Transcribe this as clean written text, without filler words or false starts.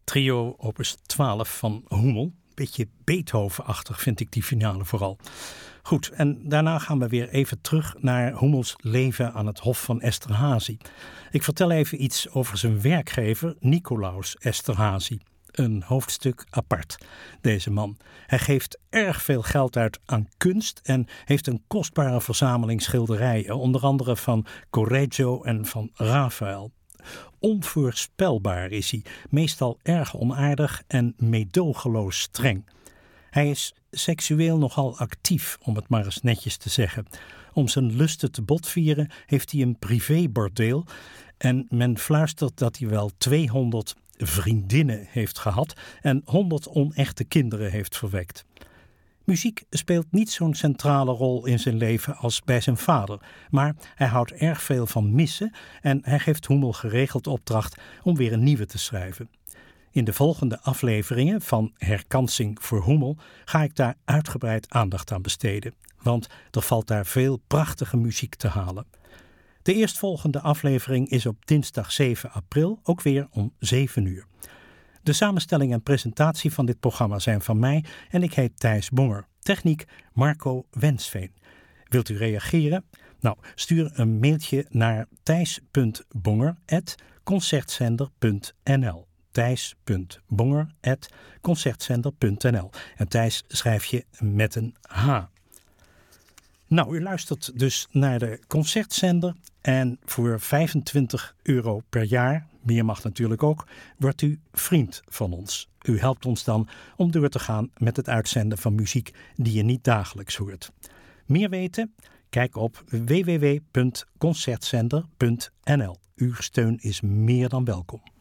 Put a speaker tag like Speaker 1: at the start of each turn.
Speaker 1: Trio opus 12 van Hummel. Beetje Beethoven-achtig vind ik die finale vooral. Goed, en daarna gaan we weer even terug naar Hummels leven aan het hof van Esterházy. Ik vertel even iets over zijn werkgever Nicolaus Esterházy. Een hoofdstuk apart, deze man. Hij geeft erg veel geld uit aan kunst en heeft een kostbare verzameling schilderijen, onder andere van Correggio en van Raphaël. Onvoorspelbaar is hij, meestal erg onaardig en meedogenloos streng. Hij is seksueel nogal actief, om het maar eens netjes te zeggen. Om zijn lusten te botvieren heeft hij een privébordeel en men fluistert dat hij wel 200 vriendinnen heeft gehad en 100 onechte kinderen heeft verwekt. Muziek speelt niet zo'n centrale rol in zijn leven als bij zijn vader, maar hij houdt erg veel van missen en hij geeft Hummel geregeld opdracht om weer een nieuwe te schrijven. In de volgende afleveringen van Herkansing voor Hummel ga ik daar uitgebreid aandacht aan besteden, want er valt daar veel prachtige muziek te halen. De eerstvolgende aflevering is op dinsdag 7 april, ook weer om 7 uur. De samenstelling en presentatie van dit programma zijn van mij en ik heet Thijs Bonger. Techniek Marco Wensveen. Wilt u reageren? Nou, stuur een mailtje naar thijs.bonger@concertzender.nl thijs.bonger@concertzender.nl En Thijs schrijf je met een H. Nou, u luistert dus naar de Concertzender en voor €25 per jaar, meer mag natuurlijk ook, wordt u vriend van ons. U helpt ons dan om door te gaan met het uitzenden van muziek die je niet dagelijks hoort. Meer weten? Kijk op www.concertzender.nl. Uw steun is meer dan welkom.